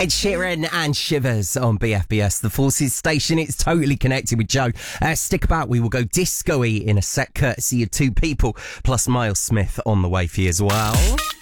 Ed Sheeran and Shivers on BFBS, the Forces station. It's totally connected with Joe. Stick about, we will go disco-y in a set, courtesy of two people, plus Miles Smith on the way for you as well.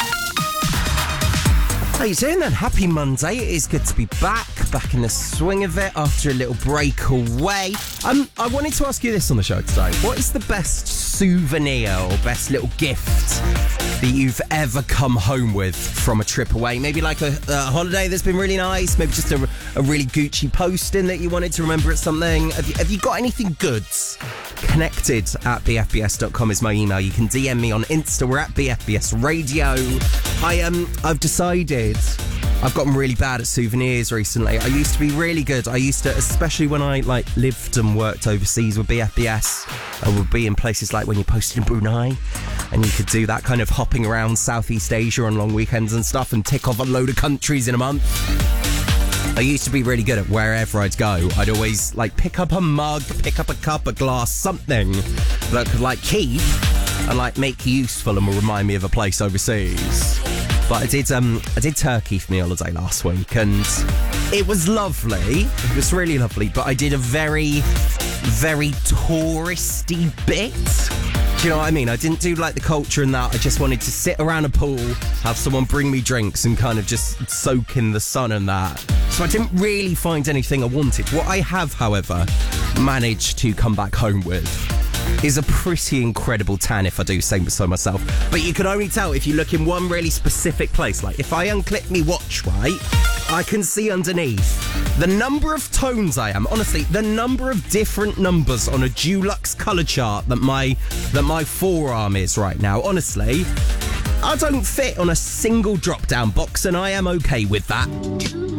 How you doing then? Happy Monday. It is good to be back in the swing of it after a little break away. I wanted to ask you this on the show today. What is the best souvenir or best little gift that you've ever come home with from a trip away? Maybe like a holiday that's been really nice, maybe just a really Gucci posting that you wanted to remember at something. Have you got anything good? Connected at bfbs.com is my email. You can DM me on Insta. We're at BFBS Radio. I've decided I've gotten really bad at souvenirs recently. I used to be really good. I used to, especially when I lived and worked overseas with BFBS, I would be in places like when you posted in Brunei, and you could do that kind of hopping around Southeast Asia on long weekends and stuff and tick off a load of countries in a month. I used to be really good at wherever I'd go. I'd always pick up a mug, pick up a cup, a glass, something that could keep and make useful and will remind me of a place overseas. But I did Turkey for my holiday last week, and it was lovely. It was really lovely, but I did a very, very touristy bit. Do you know what I mean? I didn't do the culture and that. I just wanted to sit around a pool, have someone bring me drinks and kind of just soak in the sun and that. So I didn't really find anything I wanted. What I have, however, managed to come back home with is a pretty incredible tan, if I do say so myself. But you can only tell if you look in one really specific place. If I unclip me watch, right, I can see underneath the number of tones I am. Honestly, the number of different numbers on a Dulux colour chart that my forearm is right now. Honestly, I don't fit on a single drop-down box, and I am okay with that.